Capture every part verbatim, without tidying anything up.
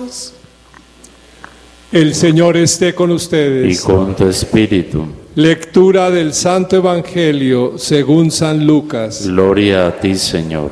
vosotros. El Señor esté con y ustedes. con tu espíritu. Lectura del Santo Evangelio según San Lucas. Gloria a ti, Señor.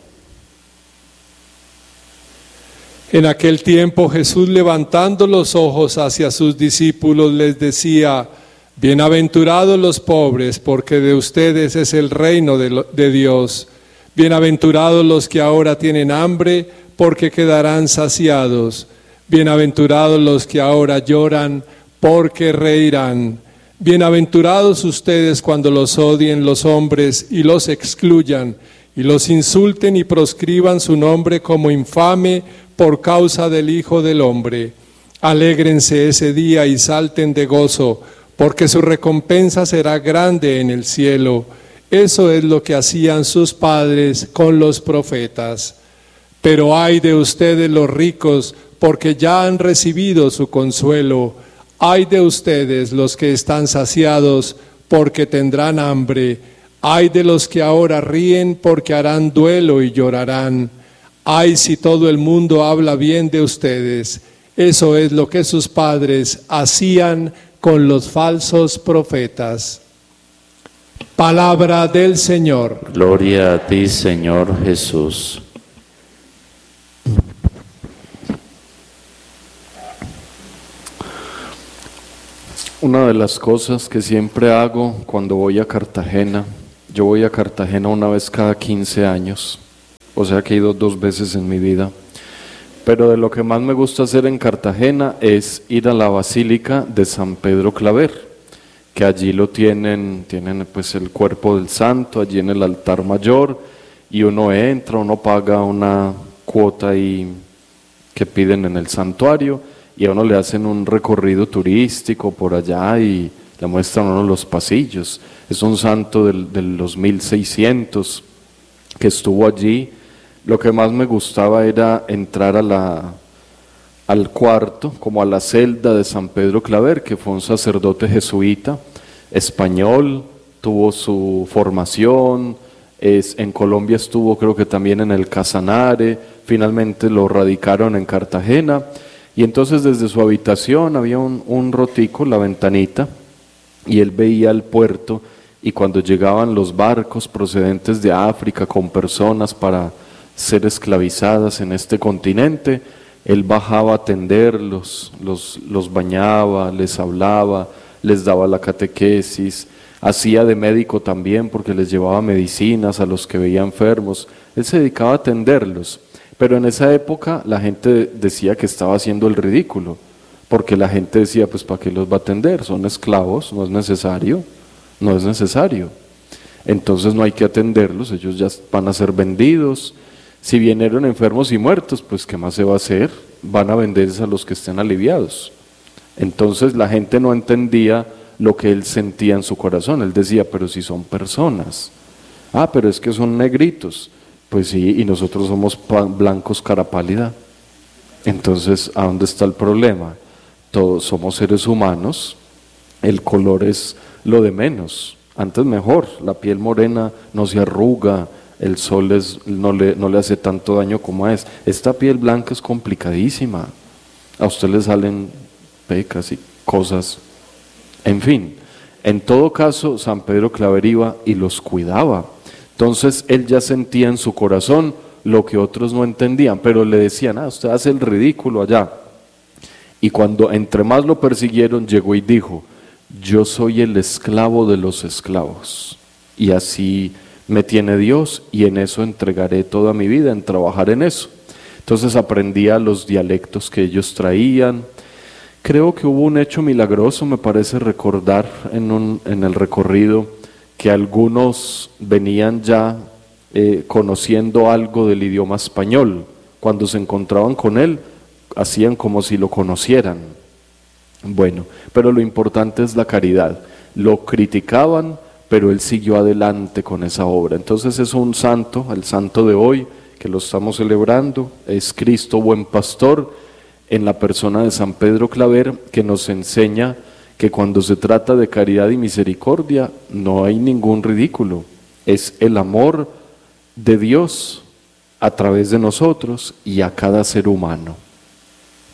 En aquel tiempo Jesús, levantando los ojos hacia sus discípulos, les decía: bienaventurados los pobres, porque de ustedes es el reino de, lo, de Dios. Bienaventurados los que ahora tienen hambre, porque quedarán saciados. Bienaventurados los que ahora lloran, porque reirán. Bienaventurados ustedes cuando los odien los hombres y los excluyan, y los insulten y proscriban su nombre como infame por causa del Hijo del Hombre. Alégrense ese día y salten de gozo, porque su recompensa será grande en el cielo. Eso es lo que hacían sus padres con los profetas. Pero ay de ustedes los ricos, porque ya han recibido su consuelo. Ay de ustedes los que están saciados, porque tendrán hambre. Ay de los que ahora ríen, porque harán duelo y llorarán. Ay si todo el mundo habla bien de ustedes. Eso es lo que sus padres hacían con los falsos profetas. Palabra del Señor. Gloria a ti, Señor Jesús. Una de las cosas que siempre hago cuando voy a Cartagena, yo voy a Cartagena una vez cada quince años, o sea que he ido dos veces en mi vida, pero de lo que más me gusta hacer en Cartagena es ir a la Basílica de San Pedro Claver, que allí lo tienen, tienen pues el cuerpo del santo, allí en el altar mayor, y uno entra, uno paga una cuota ahí que piden en el santuario, y a uno le hacen un recorrido turístico por allá y le muestran a uno los pasillos. Es un santo del, de los mil seiscientos que estuvo allí. Lo que más me gustaba era entrar a la, al cuarto, como a la celda de San Pedro Claver, que fue un sacerdote jesuita, español, tuvo su formación, es, en Colombia estuvo creo que también en el Casanare, finalmente lo radicaron en Cartagena. Y entonces desde su habitación había un, un rotico, la ventanita, y él veía el puerto, y cuando llegaban los barcos procedentes de África con personas para ser esclavizadas en este continente, él bajaba a atenderlos, los, los bañaba, les hablaba, les daba la catequesis, hacía de médico también porque les llevaba medicinas a los que veía enfermos, él se dedicaba a atenderlos. Pero en esa época la gente decía que estaba haciendo el ridículo, porque la gente decía, pues ¿para qué los va a atender? Son esclavos, no es necesario, no es necesario. Entonces no hay que atenderlos, ellos ya van a ser vendidos. Si vinieron enfermos y muertos, pues ¿qué más se va a hacer? Van a venderse a los que estén aliviados. Entonces la gente no entendía lo que él sentía en su corazón. Él decía, pero si son personas. Ah, pero es que son negritos. Pues sí, y nosotros somos blancos cara pálida. Entonces, ¿a dónde está el problema? Todos somos seres humanos, el color es lo de menos. Antes mejor, la piel morena no se arruga, el sol es, no, le, no le hace tanto daño como es. Esta piel blanca es complicadísima. A usted le salen pecas y cosas. En fin, en todo caso, San Pedro Claver iba y los cuidaba. Entonces él ya sentía en su corazón lo que otros no entendían, pero le decían, ah, usted hace el ridículo allá. Y cuando entre más lo persiguieron, llegó y dijo, yo soy el esclavo de los esclavos, y así me tiene Dios, y en eso entregaré toda mi vida, en trabajar en eso. Entonces aprendía los dialectos que ellos traían. Creo que hubo un hecho milagroso, me parece recordar en, un, en el recorrido, que algunos venían ya eh, conociendo algo del idioma español. Cuando se encontraban con él, hacían como si lo conocieran. Bueno, pero lo importante es la caridad. Lo criticaban, pero él siguió adelante con esa obra. Entonces es un santo, el santo de hoy, que lo estamos celebrando, es Cristo Buen Pastor, en la persona de San Pedro Claver, que nos enseña que cuando se trata de caridad y misericordia no hay ningún ridículo, es el amor de Dios a través de nosotros y a cada ser humano.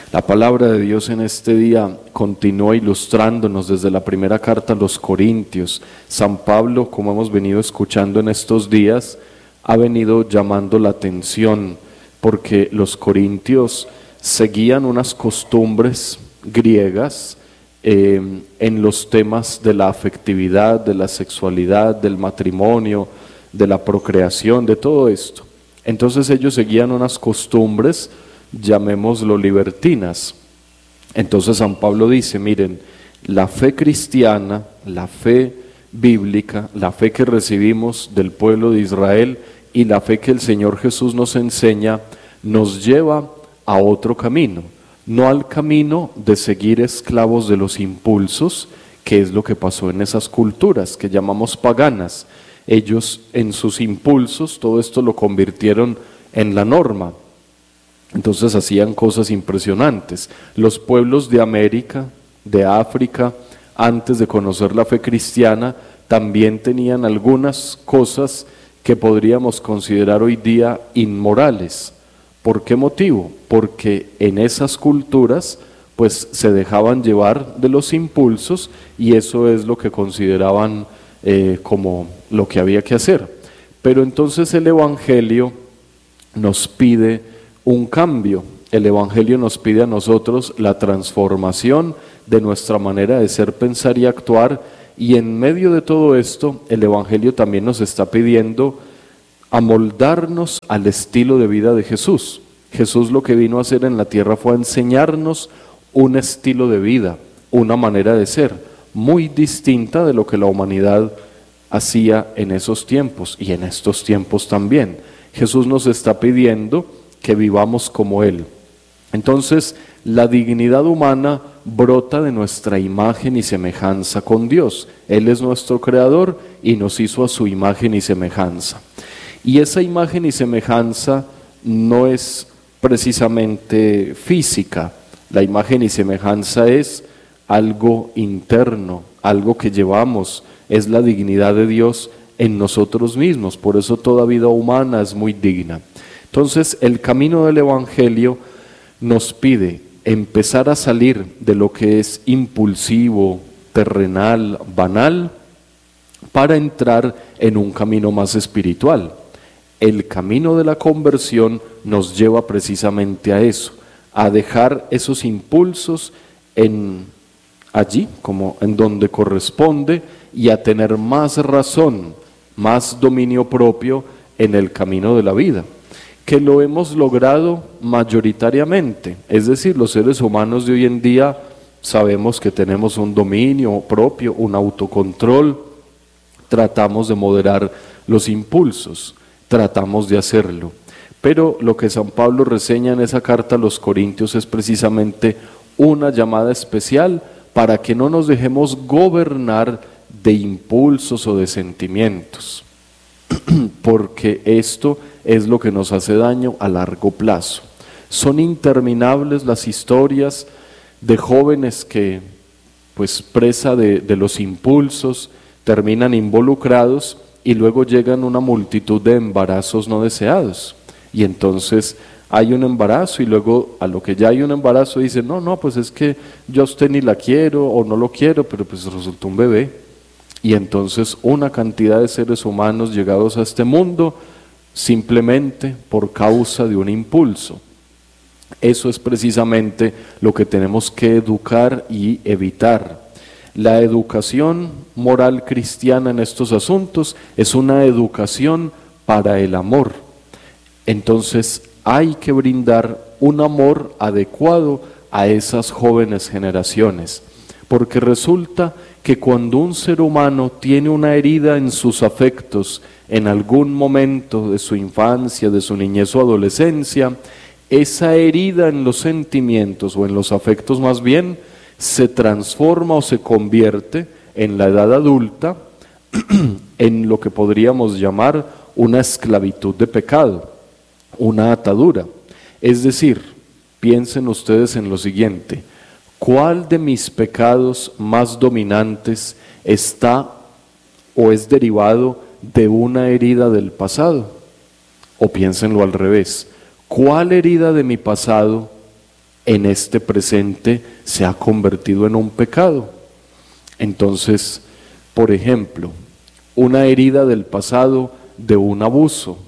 La palabra de Dios en este día continúa ilustrándonos desde la primera carta a los Corintios. San Pablo, como hemos venido escuchando en estos días, ha venido llamando la atención porque los corintios seguían unas costumbres griegas eh, en los temas de la afectividad, de la sexualidad, del matrimonio, de la procreación, de todo esto. Entonces ellos seguían unas costumbres, llamémoslo libertinas. Entonces San Pablo dice, miren, la fe cristiana, la fe bíblica, la fe que recibimos del pueblo de Israel y la fe que el Señor Jesús nos enseña, nos lleva a otro camino, no al camino de seguir esclavos de los impulsos, que es lo que pasó en esas culturas que llamamos paganas. Ellos en sus impulsos todo esto lo convirtieron en la norma. Entonces hacían cosas impresionantes. Los pueblos de América, de África, antes de conocer la fe cristiana, también tenían algunas cosas que podríamos considerar hoy día inmorales. ¿Por qué motivo? Porque en esas culturas pues se dejaban llevar de los impulsos y eso es lo que consideraban eh, como lo que había que hacer. Pero entonces el Evangelio nos pide un cambio. El Evangelio nos pide a nosotros la transformación de nuestra manera de ser, pensar y actuar, y en medio de todo esto el Evangelio también nos está pidiendo amoldarnos al estilo de vida de Jesús. Jesús lo que vino a hacer en la tierra fue a enseñarnos un estilo de vida, una manera de ser, muy distinta de lo que la humanidad hacía en esos tiempos y en estos tiempos también. Jesús nos está pidiendo que vivamos como Él. Entonces, la dignidad humana brota de nuestra imagen y semejanza con Dios. Él es nuestro creador y nos hizo a su imagen y semejanza. Y esa imagen y semejanza no es precisamente física. La imagen y semejanza es algo interno, algo que llevamos, es la dignidad de Dios en nosotros mismos. Por eso toda vida humana es muy digna. Entonces, el camino del Evangelio nos pide empezar a salir de lo que es impulsivo, terrenal, banal, para entrar en un camino más espiritual. El camino de la conversión nos lleva precisamente a eso, a dejar esos impulsos en allí, como en donde corresponde, y a tener más razón, más dominio propio en el camino de la vida, que lo hemos logrado mayoritariamente. Es decir, los seres humanos de hoy en día sabemos que tenemos un dominio propio, un autocontrol, tratamos de moderar los impulsos, tratamos de hacerlo. Pero lo que San Pablo reseña en esa carta a los Corintios es precisamente una llamada especial para que no nos dejemos gobernar de impulsos o de sentimientos, porque esto es lo que nos hace daño a largo plazo. Son interminables las historias de jóvenes que, pues presa de, de los impulsos, terminan involucrados y luego llegan una multitud de embarazos no deseados. Y entonces hay un embarazo y luego a lo que ya hay un embarazo dicen, no, no, pues es que yo a usted ni la quiero o no lo quiero, pero pues resultó un bebé. Y entonces una cantidad de seres humanos llegados a este mundo simplemente por causa de un impulso. Eso es precisamente lo que tenemos que educar y evitar. La educación moral cristiana en estos asuntos es una educación para el amor. Entonces hay que brindar un amor adecuado a esas jóvenes generaciones, porque resulta que cuando un ser humano tiene una herida en sus afectos, en algún momento de su infancia, de su niñez o adolescencia, esa herida en los sentimientos o en los afectos más bien, se transforma o se convierte en la edad adulta en lo que podríamos llamar una esclavitud de pecado, una atadura. Es decir, piensen ustedes en lo siguiente: ¿cuál de mis pecados más dominantes está o es derivado de una herida del pasado? O piénsenlo al revés: ¿cuál herida de mi pasado en este presente se ha convertido en un pecado. Entonces, por ejemplo, una herida del pasado de un abuso,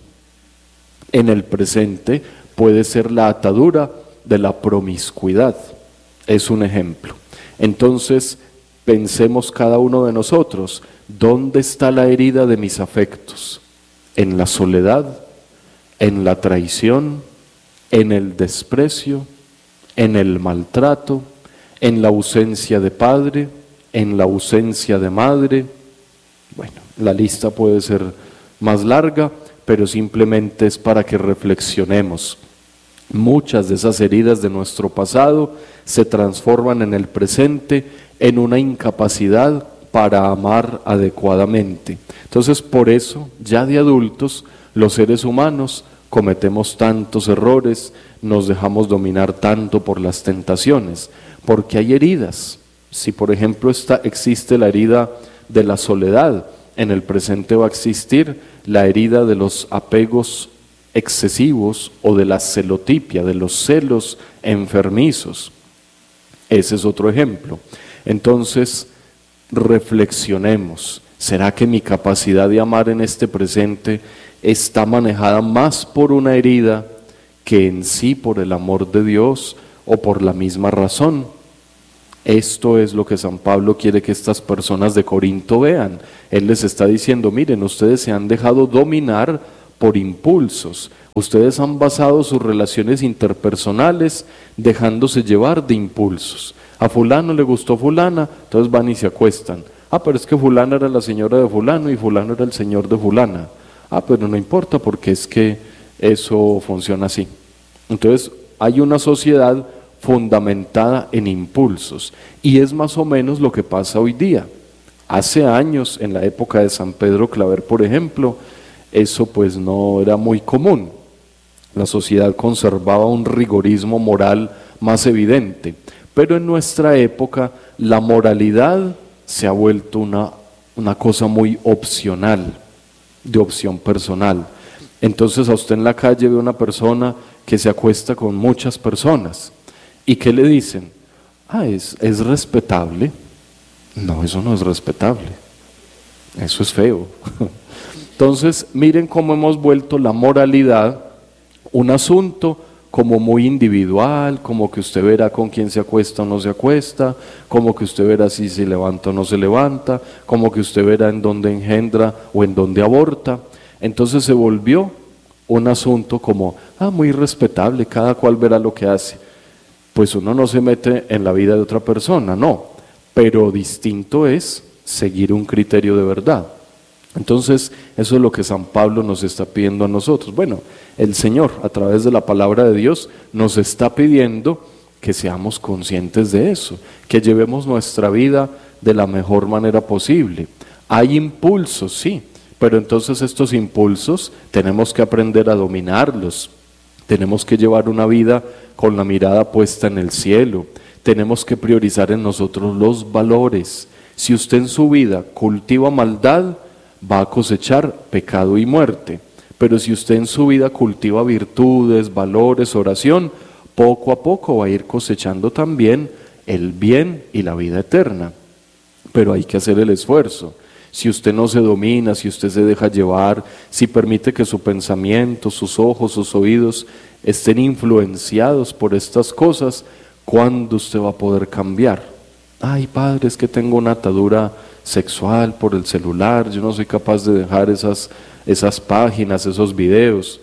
en el presente puede ser la atadura de la promiscuidad. Es un ejemplo. Entonces, pensemos cada uno de nosotros, ¿dónde está la herida de mis afectos? ¿En la soledad? ¿En la traición? ¿En el desprecio? ¿En el maltrato? ¿En la ausencia de padre? ¿En la ausencia de madre? Bueno, la lista puede ser más larga, pero simplemente es para que reflexionemos. Muchas de esas heridas de nuestro pasado se transforman en el presente en una incapacidad para amar adecuadamente. Entonces, por eso, ya de adultos, los seres humanos cometemos tantos errores, nos dejamos dominar tanto por las tentaciones, porque hay heridas. Si, por ejemplo, está, existe la herida de la soledad, en el presente va a existir la herida de los apegos excesivos o de la celotipia, de los celos enfermizos. Ese es otro ejemplo. Entonces, reflexionemos. ¿Será que mi capacidad de amar en este presente está manejada más por una herida que en sí por el amor de Dios o por la misma razón? Esto es lo que San Pablo quiere que estas personas de Corinto vean. Él les está diciendo, miren, ustedes se han dejado dominar por impulsos. Ustedes han basado sus relaciones interpersonales dejándose llevar de impulsos. A fulano le gustó fulana, entonces van y se acuestan. Ah, pero es que fulana era la señora de fulano y fulano era el señor de fulana. Ah, pero no importa porque es que eso funciona así. Entonces hay una sociedad fundamentada en impulsos y es más o menos lo que pasa hoy día. Hace años, en la época de San Pedro Claver, por ejemplo, eso pues no era muy común. La sociedad conservaba un rigorismo moral más evidente, pero en nuestra época la moralidad se ha vuelto una, una cosa muy opcional, de opción personal. Entonces a usted en la calle ve una persona que se acuesta con muchas personas. ¿Y qué le dicen? Ah, es, es respetable. No, eso no es respetable. Eso es feo. Entonces, miren cómo hemos vuelto la moralidad un asunto como muy individual, como que usted verá con quién se acuesta o no se acuesta, como que usted verá si se levanta o no se levanta, como que usted verá en dónde engendra o en dónde aborta. Entonces se volvió un asunto como, ah, muy respetable, cada cual verá lo que hace. Pues uno no se mete en la vida de otra persona, no, pero distinto es seguir un criterio de verdad. Entonces, eso es lo que San Pablo nos está pidiendo a nosotros. Bueno, el Señor, a través de la palabra de Dios, nos está pidiendo que seamos conscientes de eso, que llevemos nuestra vida de la mejor manera posible. Hay impulsos, sí, pero entonces estos impulsos tenemos que aprender a dominarlos. Tenemos que llevar una vida con la mirada puesta en el cielo. Tenemos que priorizar en nosotros los valores. Si usted en su vida cultiva maldad, va a cosechar pecado y muerte. Pero si usted en su vida cultiva virtudes, valores, oración, poco a poco va a ir cosechando también el bien y la vida eterna. Pero hay que hacer el esfuerzo. Si usted no se domina, si usted se deja llevar, si permite que su pensamiento, sus ojos, sus oídos estén influenciados por estas cosas, ¿cuándo usted va a poder cambiar? Ay, padre, es que tengo una atadura sexual por el celular, yo no soy capaz de dejar esas, esas páginas, esos videos.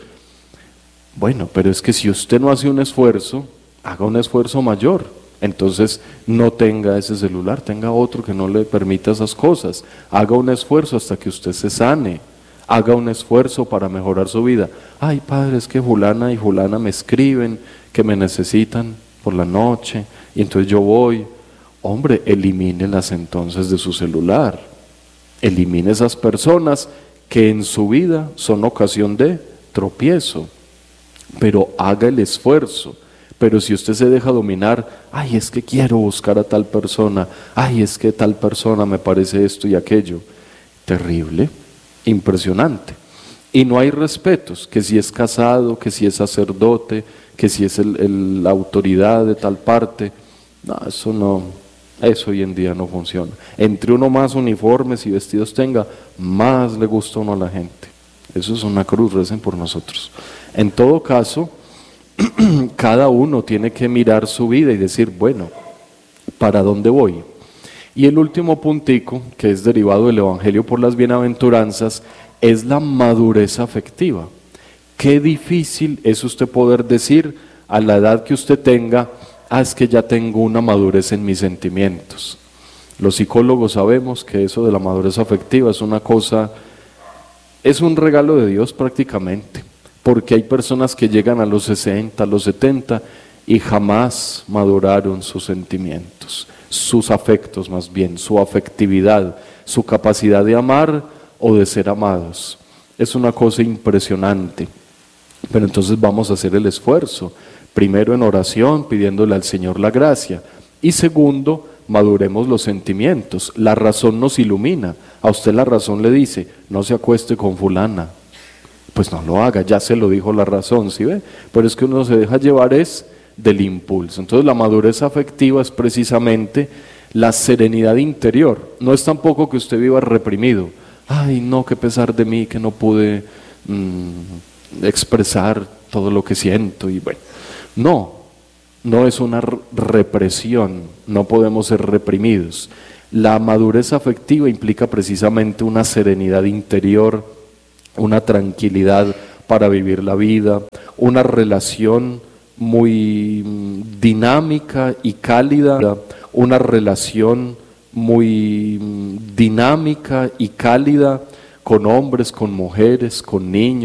Bueno, pero es que si usted no hace un esfuerzo, haga un esfuerzo mayor. Entonces no tenga ese celular, tenga otro que no le permita esas cosas. Haga un esfuerzo hasta que usted se sane. Haga un esfuerzo para mejorar su vida. Ay, padre, es que fulana y fulana me escriben que me necesitan por la noche y entonces yo voy. Hombre, elimínelas entonces de su celular. Elimine esas personas que en su vida son ocasión de tropiezo. Pero haga el esfuerzo. Pero si usted se deja dominar, ay, es que quiero buscar a tal persona, ay, es que tal persona me parece esto y aquello. Terrible, impresionante. Y no hay respetos, que si es casado, que si es sacerdote, que si es el, el- la autoridad de tal parte. No, eso no, eso hoy en día no funciona. Entre uno más uniformes y vestidos tenga, más le gusta uno a la gente. Eso es una cruz, recen por nosotros. En todo caso, cada uno tiene que mirar su vida y decir, bueno, ¿para dónde voy? Y el último puntico, que es derivado del Evangelio por las bienaventuranzas, es la madurez afectiva. Qué difícil es usted poder decir a la edad que usted tenga, ah, es que ya tengo una madurez en mis sentimientos. Los psicólogos sabemos que eso de la madurez afectiva es una cosa, es un regalo de Dios prácticamente, porque hay personas que llegan a los sesenta, a los setenta y jamás maduraron sus sentimientos, sus afectos más bien, su afectividad, su capacidad de amar o de ser amados. Es una cosa impresionante, pero entonces vamos a hacer el esfuerzo, primero en oración, pidiéndole al Señor la gracia, y segundo, maduremos los sentimientos. La razón nos ilumina, a usted la razón le dice, no se acueste con fulana, pues no lo haga, ya se lo dijo la razón, ¿sí ve? Pero es que uno se deja llevar es del impulso. Entonces la madurez afectiva es precisamente la serenidad interior, no es tampoco que usted viva reprimido, ay no, qué pesar de mí que no pude mmm, expresar todo lo que siento, y bueno, no, no es una represión, no podemos ser reprimidos. La madurez afectiva implica precisamente una serenidad interior, una tranquilidad para vivir la vida, una relación muy dinámica y cálida, una relación muy dinámica y cálida con hombres, con mujeres, con niños.